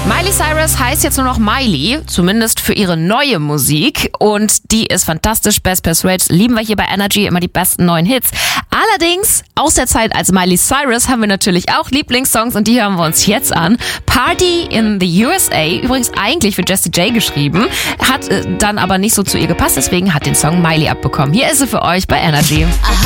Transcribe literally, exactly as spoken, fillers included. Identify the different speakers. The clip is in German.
Speaker 1: Miley Cyrus heißt jetzt nur noch Miley, zumindest für ihre neue Musik. Und die ist fantastisch. Best Persuade lieben wir hier bei Energy, immer die besten neuen Hits. Allerdings, aus der Zeit als Miley Cyrus haben wir natürlich auch Lieblingssongs und die hören wir uns jetzt an. Party in the U S A, übrigens eigentlich für Jessie J geschrieben, hat äh, dann aber nicht so zu ihr gepasst, deswegen hat den Song Miley abbekommen. Hier ist sie für euch bei Energy.
Speaker 2: Aha.